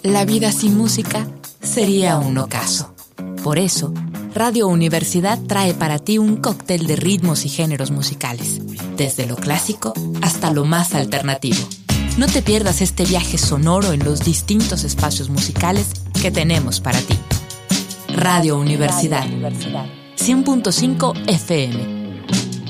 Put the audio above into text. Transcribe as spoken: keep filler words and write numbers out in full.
La vida sin música sería un ocaso. Por eso, Radio Universidad trae para ti un cóctel de ritmos y géneros musicales, desde lo clásico hasta lo más alternativo. No te pierdas este viaje sonoro en los distintos espacios musicales que tenemos para ti. Radio Universidad, cien punto cinco F M.